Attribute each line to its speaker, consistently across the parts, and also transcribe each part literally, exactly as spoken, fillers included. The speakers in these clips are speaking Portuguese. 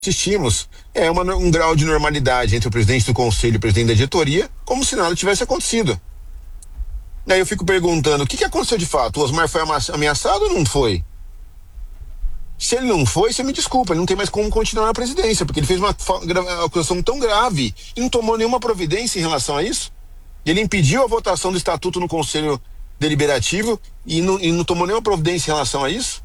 Speaker 1: assistimos é uma, um grau de normalidade entre o presidente do conselho e o presidente da diretoria, como se nada tivesse acontecido. Daí eu fico perguntando, o que, que aconteceu de fato? O Osmar foi ameaçado ou não foi? Se ele não foi, você me desculpa, ele não tem mais como continuar na presidência, porque ele fez uma acusação tão grave e não tomou nenhuma providência em relação a isso. Ele impediu a votação do estatuto no Conselho Deliberativo e não, e não tomou nenhuma providência em relação a isso.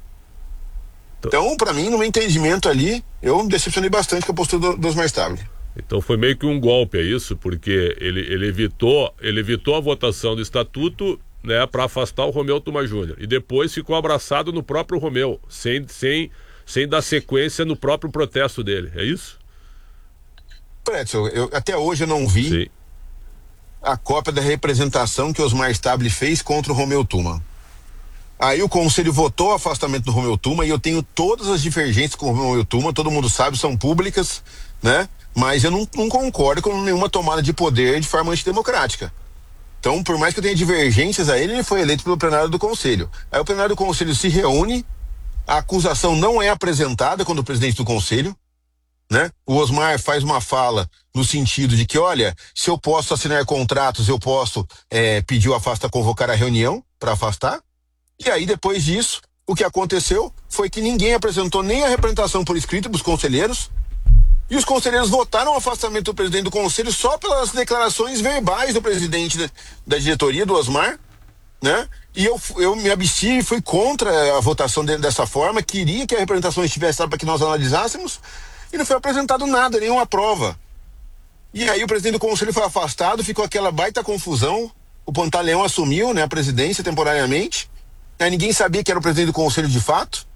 Speaker 1: Então, para mim, no meu entendimento ali, eu me decepcionei bastante com a postura do, do Osmar Stabile.
Speaker 2: Então foi meio que um golpe, é isso? Porque ele, ele, evitou, ele evitou a votação do estatuto, né, para afastar o Romeu Tuma Júnior. E depois ficou abraçado no próprio Romeu, sem, sem, sem dar sequência no próprio protesto dele, é isso?
Speaker 1: Pretzel, eu, até hoje eu não vi Sim. a cópia da representação que o Osmar Stabile fez contra o Romeu Tuma. Aí o conselho votou o afastamento do Romeu Tuma e eu tenho todas as divergências com o Romeu Tuma, todo mundo sabe, são públicas, né? Mas eu não, não concordo com nenhuma tomada de poder de forma antidemocrática. Então, por mais que eu tenha divergências a ele, ele foi eleito pelo plenário do conselho. Aí o plenário do conselho se reúne, a acusação não é apresentada quando o presidente do conselho, né? O Osmar faz uma fala no sentido de que, olha, se eu posso assinar contratos, eu posso é, pedir o afasta, convocar a reunião para afastar. E aí, depois disso, o que aconteceu foi que ninguém apresentou nem a representação por escrito dos conselheiros, e os conselheiros votaram o afastamento do presidente do conselho só pelas declarações verbais do presidente da, da diretoria, do Osmar, né? E eu, eu me abstive, fui contra a votação de, dessa forma, queria que a representação estivesse para que nós analisássemos, e não foi apresentado nada, nenhuma prova. E aí o presidente do conselho foi afastado, ficou aquela baita confusão, o Pantaleão assumiu, né, a presidência temporariamente. Aí ninguém sabia que era o presidente do conselho de fato.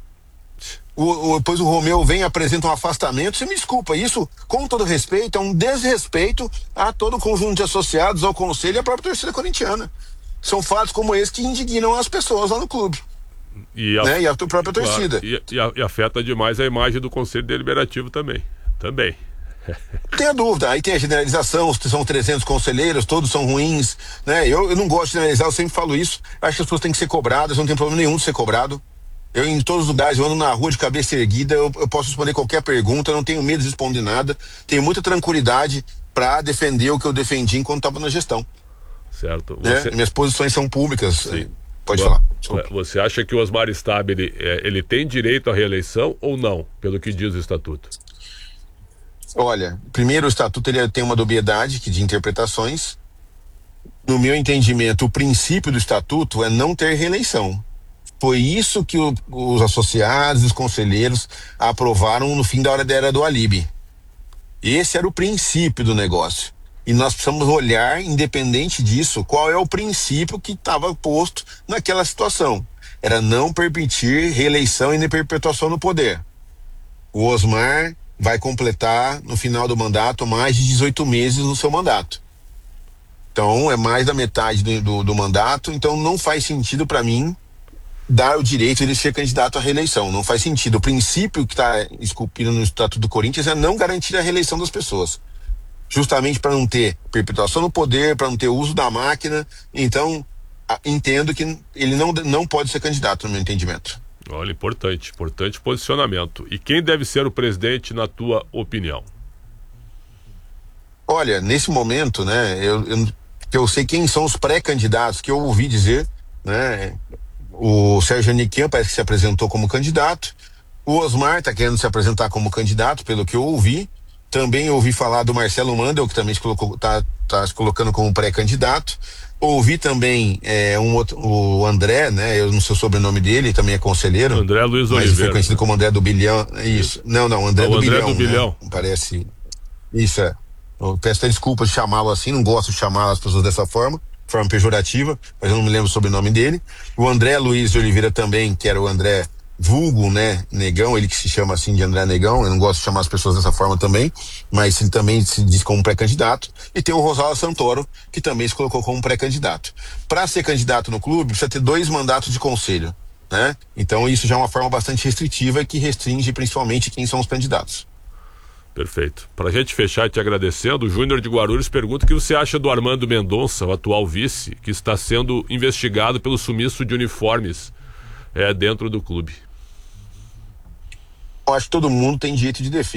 Speaker 1: O, o, depois o Romeu vem e apresenta um afastamento. Você me desculpa, isso, com todo respeito, é um desrespeito a todo o conjunto de associados, ao conselho e à própria torcida corintiana. São fatos como esse que indignam as pessoas lá no clube.
Speaker 2: E a,
Speaker 1: né? E a própria torcida.
Speaker 2: E, e, e afeta demais a imagem do Conselho Deliberativo também. Também.
Speaker 1: Tenha dúvida, aí tem a generalização, são trezentos conselheiros, todos são ruins, né? Eu, eu não gosto de generalizar, eu sempre falo isso, acho que as pessoas têm que ser cobradas, não tem problema nenhum de ser cobrado. Eu em todos os lugares, eu ando na rua de cabeça erguida, eu, eu posso responder qualquer pergunta, eu não tenho medo de responder nada, tenho muita tranquilidade para defender o que eu defendi enquanto estava na gestão.
Speaker 2: Certo.
Speaker 1: Né?
Speaker 2: Você...
Speaker 1: Minhas posições são públicas.
Speaker 2: Sim.
Speaker 1: Pode
Speaker 2: Boa.
Speaker 1: falar.
Speaker 2: Desculpa. Você acha que o Osmar Stabile, é, ele tem direito à reeleição ou não, pelo que diz o estatuto?
Speaker 1: Olha, primeiro o estatuto ele tem uma dubiedade de interpretações. No meu entendimento, o princípio do estatuto é não ter reeleição. Foi isso que o, os associados, os conselheiros aprovaram no fim da hora da era do Alibi. Esse era o princípio do negócio. E nós precisamos olhar, independente disso, qual é o princípio que estava posto naquela situação. Era não permitir reeleição e nem perpetuação no poder. O Osmar vai completar, no final do mandato, mais de dezoito meses no seu mandato. Então, é mais da metade do, do, do mandato, então não faz sentido para mim dar o direito de ele ser candidato à reeleição. Não faz sentido. O princípio que está esculpido no Estatuto do Corinthians é não garantir a reeleição das pessoas. Justamente para não ter perpetuação no poder, para não ter uso da máquina. Então, a, entendo que ele não, não pode ser candidato, no meu entendimento.
Speaker 2: Olha, importante, importante posicionamento. E quem deve ser o presidente, na tua opinião?
Speaker 1: Olha, nesse momento, né, eu, eu, eu sei quem são os pré-candidatos, que eu ouvi dizer, né, o Sérgio Aniquian parece que se apresentou como candidato, o Osmar está querendo se apresentar como candidato, pelo que eu ouvi. Também ouvi falar do Marcelo Mandel, que também está tá se colocando como pré-candidato. Ouvi também é, um outro, o André, né? Eu não sei o sobrenome dele, também é conselheiro.
Speaker 2: André Luiz
Speaker 1: mas
Speaker 2: Oliveira.
Speaker 1: Mas foi conhecido como André do Bilhão. Isso. Não, não, André,
Speaker 2: não,
Speaker 1: do,
Speaker 2: André
Speaker 1: Bilhão,
Speaker 2: do Bilhão.
Speaker 1: Né? Parece. Isso é. Eu peço até desculpa de chamá-lo assim, não gosto de chamar as pessoas dessa forma, forma pejorativa, mas eu não me lembro o sobrenome dele. O André Luiz de Oliveira também, que era o André vulgo, né, Negão, ele que se chama assim de André Negão, eu não gosto de chamar as pessoas dessa forma também, mas ele também se diz como pré-candidato. E tem o Rosala Santoro, que também se colocou como pré-candidato. Para ser candidato no clube, precisa ter dois mandatos de conselho, né? Então isso já é uma forma bastante restritiva que restringe principalmente quem são os candidatos.
Speaker 2: Perfeito. Para a gente fechar te agradecendo, o Júnior de Guarulhos pergunta o que você acha do Armando Mendonça, o atual vice, que está sendo investigado pelo sumiço de uniformes é, dentro do clube.
Speaker 1: Eu acho que todo mundo tem direito de defesa.